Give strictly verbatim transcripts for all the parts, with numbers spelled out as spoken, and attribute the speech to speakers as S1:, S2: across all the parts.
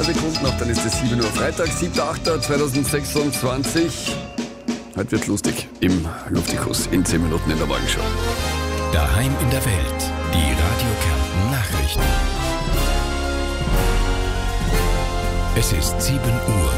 S1: zwei Sekunden noch, dann ist es sieben Uhr. Freitag, siebter achter zweitausendsechsundzwanzig. Heute wird's lustig im Luftikus in zehn Minuten in der Morgenshow.
S2: Daheim in der Welt, die Radio Kärnten Nachrichten. Es ist sieben Uhr.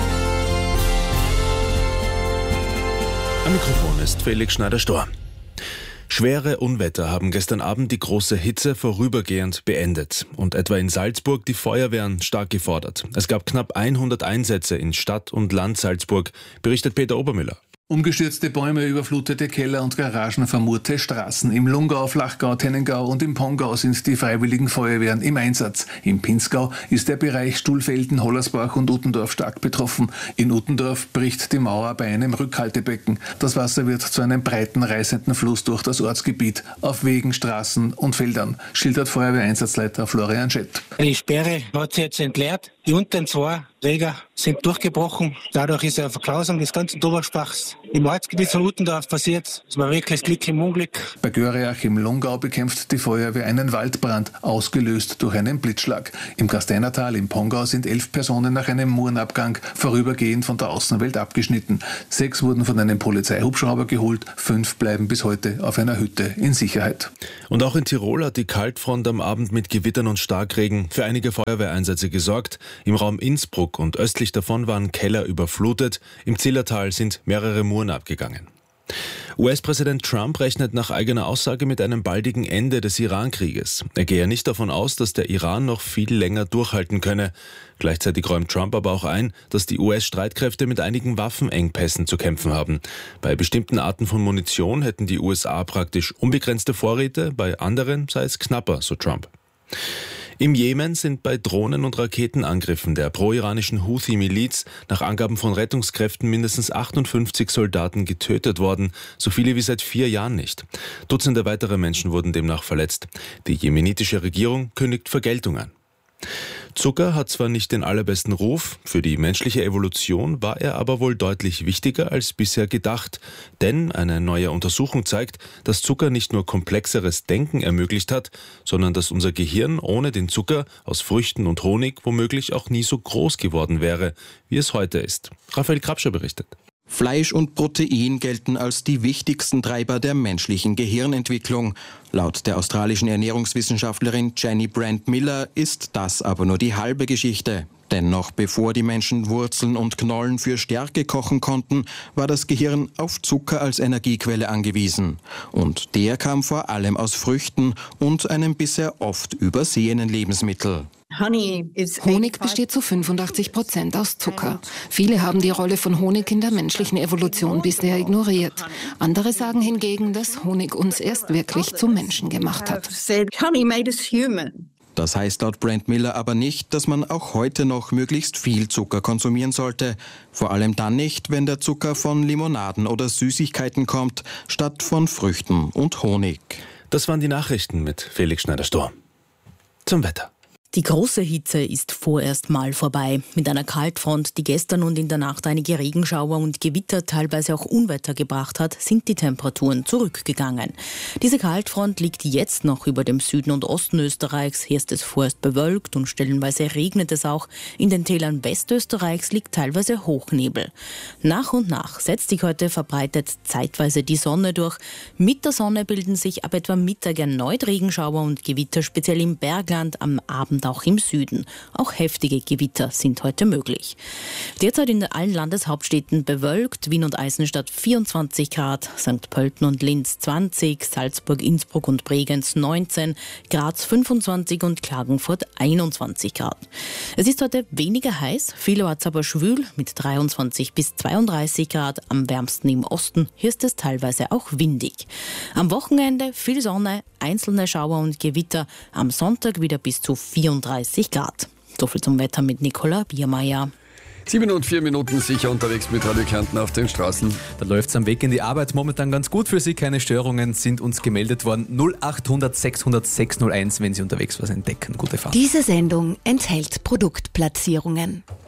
S3: Am Mikrofon ist Felix Schneider-Storr. Schwere Unwetter haben gestern Abend die große Hitze vorübergehend beendet und etwa in Salzburg die Feuerwehren stark gefordert. Es gab knapp hundert Einsätze in Stadt und Land Salzburg, berichtet Peter Obermüller.
S4: Umgestürzte Bäume, überflutete Keller und Garagen, vermurte Straßen. Im Lungau, Flachgau, Tennengau und im Pongau sind die freiwilligen Feuerwehren im Einsatz. Im Pinzgau ist der Bereich Stuhlfelden, Hollersbach und Uttendorf stark betroffen. In Uttendorf bricht die Mauer bei einem Rückhaltebecken. Das Wasser wird zu einem breiten, reißenden Fluss durch das Ortsgebiet, auf Wegen, Straßen und Feldern, schildert Feuerwehreinsatzleiter Florian Schett.
S5: Die Sperre hat sich jetzt entleert. Die unteren zwei Träger sind durchgebrochen. Dadurch ist eine Verklausung des ganzen Oberspachs im Ortsgebiet von Uttendorf passiert. Das war wirklich Glück im Unglück.
S4: Bei Göreach im Lungau bekämpft die Feuerwehr einen Waldbrand, ausgelöst durch einen Blitzschlag. Im Gasteinertal im Pongau sind elf Personen nach einem Murenabgang vorübergehend von der Außenwelt abgeschnitten. Sechs wurden von einem Polizeihubschrauber geholt, fünf bleiben bis heute auf einer Hütte in Sicherheit.
S3: Und auch in Tirol hat die Kaltfront am Abend mit Gewittern und Starkregen für einige Feuerwehreinsätze gesorgt. Im Raum Innsbruck und östlich davon waren Keller überflutet. Im Zillertal sind mehrere Muren abgegangen. U S-Präsident Trump rechnet nach eigener Aussage mit einem baldigen Ende des Iran-Krieges. Er gehe nicht davon aus, dass der Iran noch viel länger durchhalten könne. Gleichzeitig räumt Trump aber auch ein, dass die U S-Streitkräfte mit einigen Waffenengpässen zu kämpfen haben. Bei bestimmten Arten von Munition hätten die U S A praktisch unbegrenzte Vorräte, bei anderen sei es knapper, so Trump. Im Jemen sind bei Drohnen- und Raketenangriffen der pro-iranischen Houthi-Miliz nach Angaben von Rettungskräften mindestens achtundfünfzig Soldaten getötet worden, so viele wie seit vier Jahren nicht. Dutzende weitere Menschen wurden demnach verletzt. Die jemenitische Regierung kündigt Vergeltung an. Zucker hat zwar nicht den allerbesten Ruf, für die menschliche Evolution war er aber wohl deutlich wichtiger als bisher gedacht. Denn eine neue Untersuchung zeigt, dass Zucker nicht nur komplexeres Denken ermöglicht hat, sondern dass unser Gehirn ohne den Zucker aus Früchten und Honig womöglich auch nie so groß geworden wäre, wie es heute ist. Raphael Krabscher berichtet.
S6: Fleisch und Protein gelten als die wichtigsten Treiber der menschlichen Gehirnentwicklung. Laut der australischen Ernährungswissenschaftlerin Jenny Brand Miller ist das aber nur die halbe Geschichte. Denn noch bevor die Menschen Wurzeln und Knollen für Stärke kochen konnten, war das Gehirn auf Zucker als Energiequelle angewiesen. Und der kam vor allem aus Früchten und einem bisher oft übersehenen Lebensmittel.
S7: Honig besteht zu fünfundachtzig Prozent aus Zucker. Viele haben die Rolle von Honig in der menschlichen Evolution bisher ignoriert. Andere sagen hingegen, dass Honig uns erst wirklich zum Menschen gemacht hat.
S6: Das heißt laut Brand Miller aber nicht, dass man auch heute noch möglichst viel Zucker konsumieren sollte. Vor allem dann nicht, wenn der Zucker von Limonaden oder Süßigkeiten kommt, statt von Früchten und Honig.
S3: Das waren die Nachrichten mit Felix Schneider-Storr. Zum Wetter.
S8: Die große Hitze ist vorerst mal vorbei. Mit einer Kaltfront, die gestern und in der Nacht einige Regenschauer und Gewitter, teilweise auch Unwetter gebracht hat, sind die Temperaturen zurückgegangen. Diese Kaltfront liegt jetzt noch über dem Süden und Osten Österreichs. Hier ist es vorerst bewölkt und stellenweise regnet es auch. In den Tälern Westösterreichs liegt teilweise Hochnebel. Nach und nach setzt sich heute verbreitet zeitweise die Sonne durch. Mit der Sonne bilden sich ab etwa Mittag erneut Regenschauer und Gewitter, speziell im Bergland, am Abend auch im Süden. Auch heftige Gewitter sind heute möglich. Derzeit in allen Landeshauptstädten bewölkt, Wien und Eisenstadt vierundzwanzig Grad, Sankt Pölten und Linz zwanzig, Salzburg, Innsbruck und Bregenz neunzehn, Graz fünfundzwanzig und Klagenfurt einundzwanzig Grad. Es ist heute weniger heiß, vielerorts aber schwül mit dreiundzwanzig bis zweiunddreißig Grad, am wärmsten im Osten. Hier ist es teilweise auch windig. Am Wochenende viel Sonne, einzelne Schauer und Gewitter, am Sonntag wieder bis zu vierunddreißig Grad. So viel zum Wetter mit Nicola Biermeier.
S1: Sieben und vier Minuten sicher unterwegs mit Radio Kärnten auf den Straßen.
S9: Da läuft es am Weg in die Arbeit momentan ganz gut für Sie. Keine Störungen sind uns gemeldet worden. null achthundert sechshundert sechshunderteins, wenn Sie unterwegs was entdecken. Gute Fahrt.
S10: Diese Sendung enthält Produktplatzierungen.